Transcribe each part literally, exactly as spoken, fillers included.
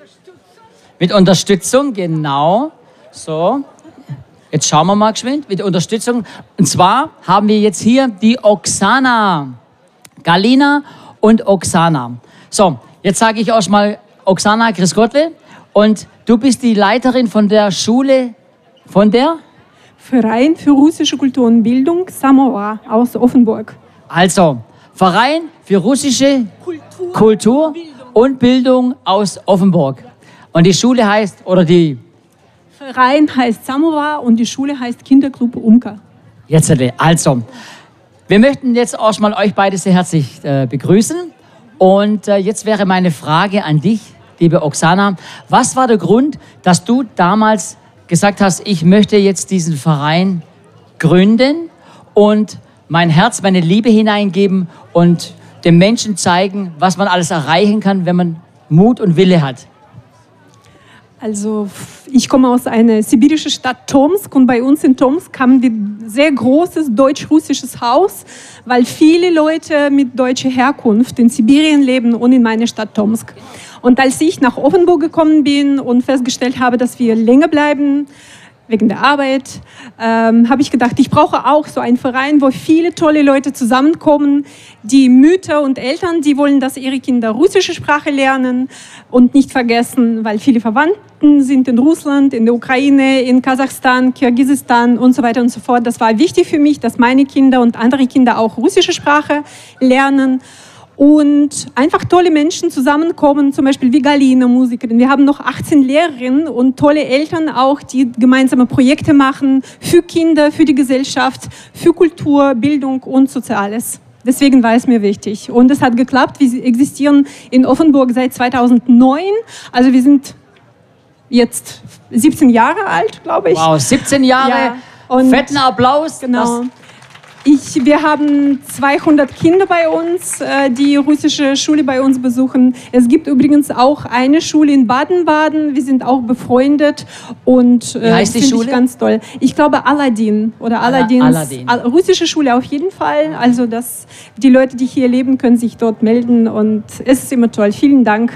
Mit Unterstützung, genau. So, jetzt schauen wir mal geschwind. Mit Unterstützung. Und zwar haben wir jetzt hier die Oksana. Galina und Oksana. So, jetzt sage ich auch mal Oksana, grüß Gottle. Und du bist die Leiterin von der Schule, von der? Verein für russische Kultur und Bildung, Samovar aus Offenburg. Also, Verein für russische Kultur, Kultur Bildung. und Bildung aus Offenburg. Und die Schule heißt, oder die? Verein heißt Samovar und die Schule heißt Kinderclub Umka. Jetzt, also, wir möchten jetzt erstmal euch beide sehr herzlich äh, begrüßen. Und äh, jetzt wäre meine Frage an dich, liebe Oksana. Was war der Grund, dass du damals gesagt hast, ich möchte jetzt diesen Verein gründen und mein Herz, meine Liebe hineingeben und den Menschen zeigen, was man alles erreichen kann, wenn man Mut und Wille hat? Also ich komme aus einer sibirischen Stadt Tomsk und bei uns in Tomsk haben wir ein sehr großes deutsch-russisches Haus, weil viele Leute mit deutscher Herkunft in Sibirien leben und in meiner Stadt Tomsk. Und als ich nach Offenburg gekommen bin und festgestellt habe, dass wir länger bleiben, wegen der Arbeit, ähm, habe ich gedacht, ich brauche auch so einen Verein, wo viele tolle Leute zusammenkommen. Die Mütter und Eltern, die wollen, dass ihre Kinder russische Sprache lernen und nicht vergessen, weil viele Verwandten sind in Russland, in der Ukraine, in Kasachstan, Kirgisistan und so weiter und so fort. Das war wichtig für mich, dass meine Kinder und andere Kinder auch russische Sprache lernen. Und einfach tolle Menschen zusammenkommen, zum Beispiel wie Galina, Musikerin. Wir haben noch achtzehn Lehrerinnen und tolle Eltern auch, die gemeinsame Projekte machen für Kinder, für die Gesellschaft, für Kultur, Bildung und Soziales. Deswegen war es mir wichtig. Und es hat geklappt. Wir existieren in Offenburg seit zweitausendneun. Also wir sind jetzt siebzehn Jahre alt, glaube ich. Wow, siebzehn Jahre. Ja, und fetten Applaus. Genau. Ich, wir haben zweihundert Kinder bei uns, die russische Schule bei uns besuchen. Es gibt übrigens auch eine Schule in Baden-Baden. Wir sind auch befreundet und Wie heißt die Schule? Ich ganz toll. Ich glaube Aladdin oder Aladdin. Aladdin. Russische Schule auf jeden Fall. Also dass die Leute, die hier leben, können sich dort melden und es ist immer toll. Vielen Dank.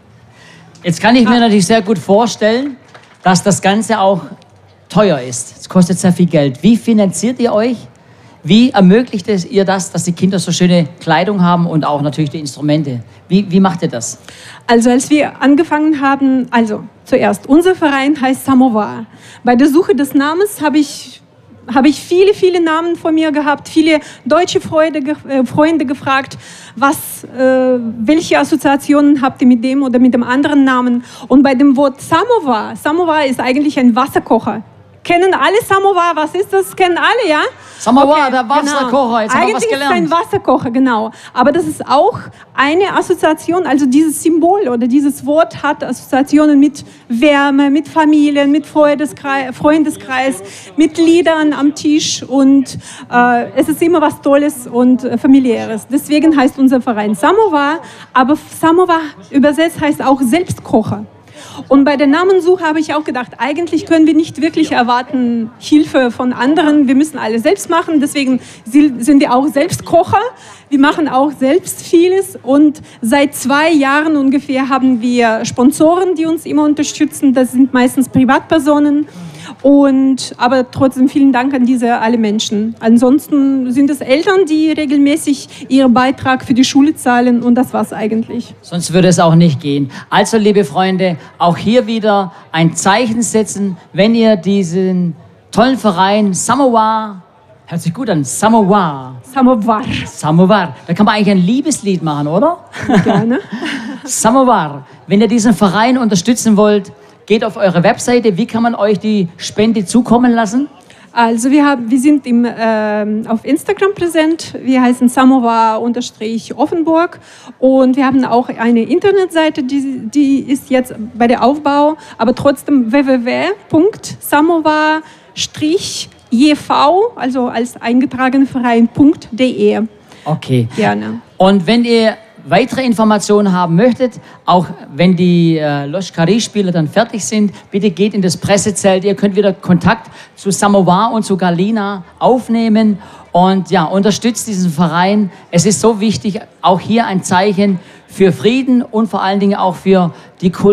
Jetzt kann ich mir natürlich sehr gut vorstellen, dass das Ganze auch teuer ist. Es kostet sehr viel Geld. Wie finanziert ihr euch? Wie ermöglicht es ihr das, dass die Kinder so schöne Kleidung haben und auch natürlich die Instrumente? Wie, wie macht ihr das? Also als wir angefangen haben, also zuerst, unser Verein heißt Samovar. Bei der Suche des Namens habe ich, habe ich viele, viele Namen von mir gehabt, viele deutsche Freunde, äh, Freunde gefragt, was, äh, welche Assoziationen habt ihr mit dem oder mit dem anderen Namen? Und bei dem Wort Samovar, Samovar ist eigentlich ein Wasserkocher. Kennen alle Samovar? Was ist das? Kennen alle, ja? Samovar, okay, der Wasserkocher. Jetzt haben wir was gelernt. Eigentlich ist ein Wasserkocher, genau. Aber das ist auch eine Assoziation, also dieses Symbol oder dieses Wort hat Assoziationen mit Wärme, mit Familien, mit Freundeskreis, Freundeskreis mit Liedern am Tisch und äh, es ist immer was Tolles und äh, Familiäres. Deswegen heißt unser Verein Samovar, aber Samovar übersetzt heißt auch Selbstkocher. Und bei der Namensuche habe ich auch gedacht, eigentlich können wir nicht wirklich erwarten Hilfe von anderen. Wir müssen alles selbst machen. Deswegen sind wir auch Selbstkocher. Wir machen auch selbst vieles. Und seit zwei Jahren ungefähr haben wir Sponsoren, die uns immer unterstützen. Das sind meistens Privatpersonen. Und, aber trotzdem vielen Dank an diese alle Menschen. Ansonsten sind es Eltern, die regelmäßig ihren Beitrag für die Schule zahlen und das war's eigentlich. Sonst würde es auch nicht gehen. Also, liebe Freunde, auch hier wieder ein Zeichen setzen, wenn ihr diesen tollen Verein Samovar, hört sich gut an, Samovar. Samovar. Samovar. Da kann man eigentlich ein Liebeslied machen, oder? Gerne. Samovar. Wenn ihr diesen Verein unterstützen wollt, geht auf eure Webseite. Wie kann man euch die Spende zukommen lassen? Also wir, haben, wir sind im, äh, auf Instagram präsent. Wir heißen Samovar-Offenburg und wir haben auch eine Internetseite, die, die ist jetzt bei der Aufbau, aber trotzdem w w w punkt samovar Strich j v, also als eingetragener Verein, .de. Okay. Gerne. Und wenn ihr weitere Informationen haben möchtet, auch wenn die äh, Loschkari-Spieler dann fertig sind, bitte geht in das Pressezelt. Ihr könnt wieder Kontakt zu Samovar und zu Galina aufnehmen und ja, unterstützt diesen Verein. Es ist so wichtig, auch hier ein Zeichen für Frieden und vor allen Dingen auch für die Kultur.